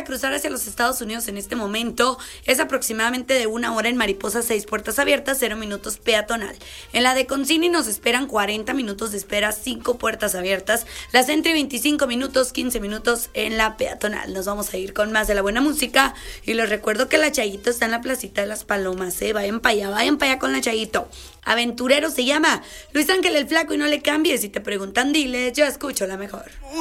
para cruzar hacia los Estados Unidos en este momento es aproximadamente de 1 hora en Mariposa 6 puertas abiertas, 0 minutos peatonal. En la de Concini nos esperan 40 minutos de espera, 5 puertas abiertas. La Sentry 25 minutos, 15 minutos en la peatonal. Nos vamos a ir con más de la buena música y les recuerdo que la Chayito está en la placita de las Palomas, vayan para allá con la Chayito. Aventurero se llama Luis Ángel el Flaco y no le cambies. Si te preguntan, dile, yo escucho la mejor.